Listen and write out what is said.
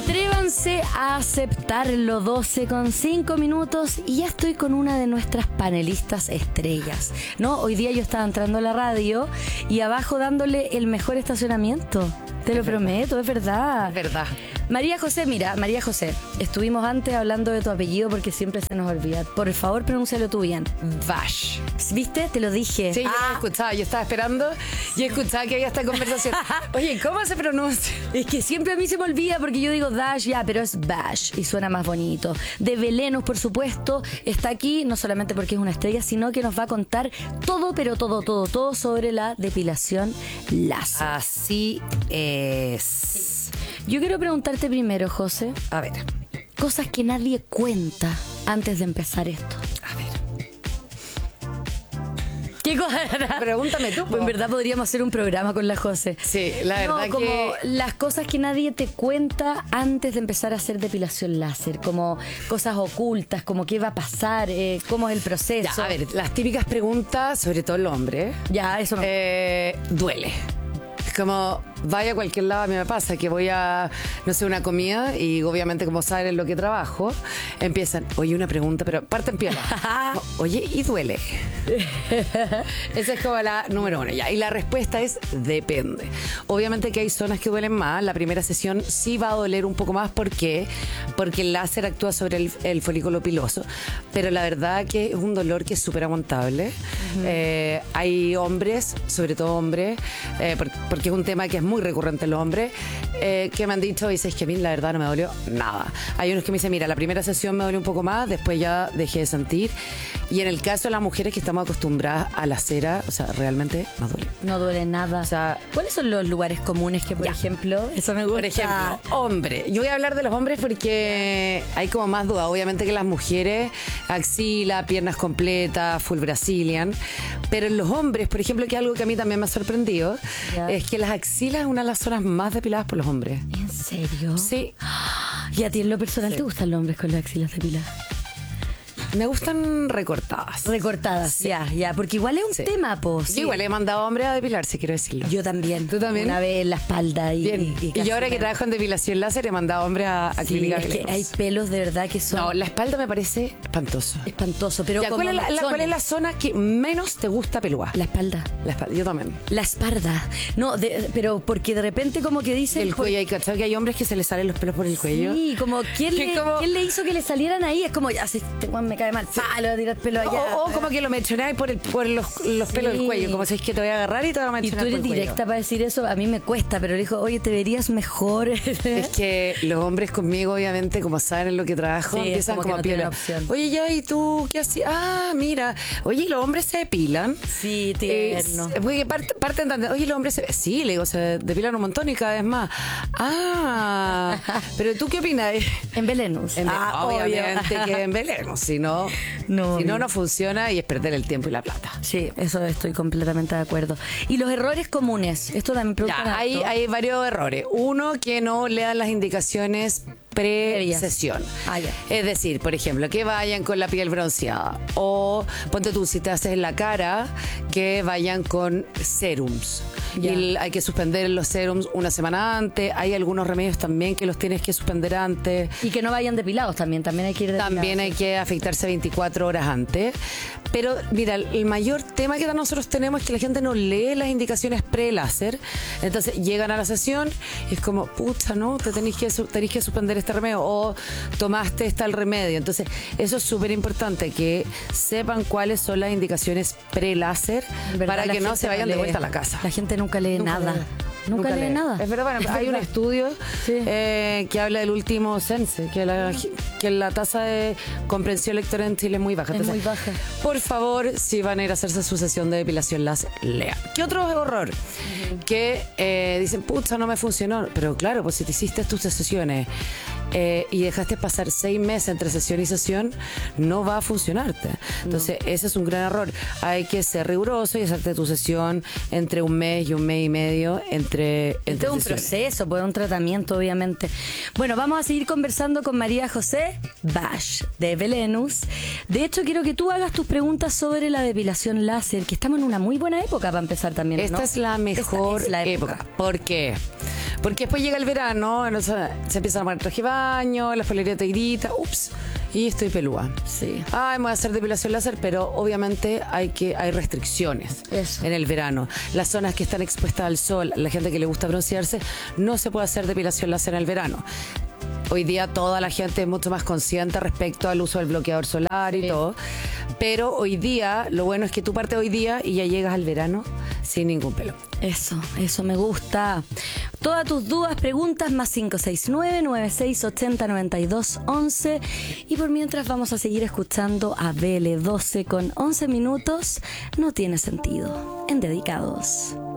Atrévanse a aceptarlo, 12:05 y ya estoy con una de nuestras panelistas estrellas, ¿no? Hoy día yo estaba entrando a la radio y abajo dándole el mejor estacionamiento. Te lo prometo, es verdad. Es verdad. María José, mira, María José, estuvimos antes hablando de tu apellido porque siempre se nos olvida. Por favor, pronúncialo tú bien. Vash. ¿Viste? Te lo dije. Sí, yo escuchaba, yo estaba esperando y escuchaba que había esta conversación. Oye, ¿cómo se pronuncia? Es que siempre a mí se me olvida porque yo digo Dash, ya, pero es Bash y suena más bonito. De Belenus, por supuesto, está aquí, no solamente porque es una estrella, sino que nos va a contar todo, pero todo sobre la depilación láser. Así es. Yo quiero preguntarte primero, José. A ver. Cosas que nadie cuenta antes de empezar esto. A ver. ¿Qué cosa? Pregúntame tú. Pues en verdad podríamos hacer un programa con la José. Sí, la verdad como que... las cosas que nadie te cuenta antes de empezar a hacer depilación láser, como cosas ocultas, como qué va a pasar, cómo es el proceso. Ya, a ver, las típicas preguntas, sobre todo el hombre. Ya, eso no. Duele. Es como, vaya a cualquier lado, a mí me pasa que voy a, no sé, una comida y obviamente como saben en lo que trabajo, empiezan, oye, una pregunta, pero parten piola. Oye, ¿y duele? Esa es como la número uno ya. Y la respuesta es depende. Obviamente que hay zonas que duelen más. La primera sesión sí va a doler un poco más. ¿Por qué? Porque el láser actúa sobre el folículo piloso. Pero la verdad que es un dolor que es súper aguantable. Hay hombres, sobre todo hombres, porque es un tema que es muy recurrente en los hombres, que me han dicho, dices que a mí la verdad no me dolió nada. Hay unos que me dicen, mira, la primera sesión me dolió un poco más, después ya dejé de sentir. Y en el caso de las mujeres que estamos acostumbradas a la cera, o sea, realmente no duele. No duele nada. O sea, ¿cuáles son los lugares comunes que, por ejemplo, eso me gusta? Por ejemplo, hombre. Yo voy a hablar de los hombres porque hay como más duda. Obviamente que las mujeres, axila, piernas completas, full Brazilian. Pero en los hombres, por ejemplo, que es algo que a mí también me ha sorprendido, es que las axilas es una de las zonas más depiladas por los hombres. ¿En serio? Sí. ¿Y a ti en lo personal te gustan los hombres con las axilas depiladas? Me gustan recortadas. Recortadas, Sí. ya, porque igual es un tema, pues. Yo igual he mandado a hombres a depilarse, quiero decirlo. Yo también. ¿Tú también? Una vez en la espalda y... Bien. Y yo ahora que trabajo en depilación láser he mandado a hombres a Sí, clínica es que Belenus. hay pelos de verdad que son... No, la espalda me parece espantoso. espantoso, pero Ya, como ¿cuál es la zona que menos te gusta peluar? La espalda. La espalda, yo también. La espalda. No, pero porque de repente como que dicen... El cuello, hay cachado que hay hombres que se les salen los pelos por el cuello. Sí, como ¿quién Que le hizo que le salieran ahí? Es como, ya, si este Juan me cae mal, le voy a tirar pelo allá. O como que lo mechonáis por los pelos del cuello, como si es que te voy a agarrar y te voy a Y mechonar tú eres por el cuello. directa para decir eso, a mí me cuesta, pero le dijo, oye, te verías mejor. Es que los hombres conmigo, obviamente, como saben en lo que trabajo, Sí, empiezan como que como no a tienen piola. opción. Oye, ya, ¿y tú qué hacías? Ah, mira. Oye, ¿y los hombres se depilan? Sí, tierno. Porque parten tan... Oye, los hombres se... Sí, le digo, se depilan un montón y cada vez más. Ah, pero ¿tú qué opinas? En Belenus. Obviamente que en Belenus. Si no, no funciona y es perder el tiempo y la plata. Sí, eso estoy completamente de acuerdo. Y los errores comunes, esto también preguntan Ya, harto. hay varios errores. Uno, que no lean las indicaciones pre-sesión. Ya. Es decir, por ejemplo, que vayan con la piel bronceada. O ponte tú, si te haces la cara, que vayan con serums. Ya. Y hay que suspender los serums una semana antes. Hay algunos remedios también que los tienes que suspender antes. Y que no vayan depilados también hay que ir depilados. También hay que afeitarse 24 horas antes. Pero mira, el mayor tema que nosotros tenemos es que la gente no lee las indicaciones pre-láser. Entonces llegan a la sesión y es como, pucha, no, tenéis que suspender este remedio o tomaste el remedio. Entonces eso es súper importante, que sepan cuáles son las indicaciones pre-láser para que no se vayan de vuelta a la casa. La gente nunca lee nada. Nunca lee nada. Es verdad, bueno, hay un estudio que habla del último censo, que la tasa de comprensión lectora en Chile es muy baja. Entonces, muy baja. Por favor, si van a ir a hacerse su sesión de depilación láser, lean. ¿Qué otro horror? Que dicen, pucha, no me funcionó. Pero claro, pues si te hiciste tus sesiones y dejaste pasar 6 meses entre sesión y sesión, no va a funcionarte. Entonces, ese es un gran error. Hay que ser riguroso y hacerte tu sesión entre un mes y un mes y medio entre Este es un sesiones. proceso, pues un tratamiento, obviamente. Bueno, vamos a seguir conversando con María José Bash, de Belenus. De hecho, quiero que tú hagas tus preguntas sobre la depilación láser, que estamos en una muy buena época para empezar también, ¿no? Esta es la mejor Esta es la época. ¿Por qué? Porque después llega el verano, se empiezan a poner traje de baño, la polerita te grita, ups, y estoy pelúa. Sí. Ay, me voy a hacer depilación láser, pero obviamente hay restricciones. Eso. En el verano. Las zonas que están expuestas al sol, la gente que le gusta broncearse, no se puede hacer depilación láser en el verano. Hoy día toda la gente es mucho más consciente respecto al uso del bloqueador solar y todo. Pero hoy día, lo bueno es que tú partes hoy día y ya llegas al verano sin ningún pelo. Eso me gusta. Todas tus dudas, preguntas, más 569-9680-9211. Y por mientras vamos a seguir escuchando a Bele, 12 con 11 minutos. No tiene sentido. En Dedicados.